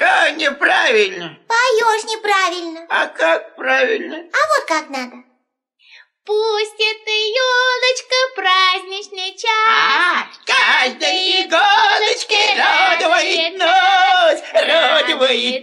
Неправильно. Поешь неправильно. А как правильно? А вот как надо. Пусть эта елочка праздничный час. Каждой иголочке радует нос, радует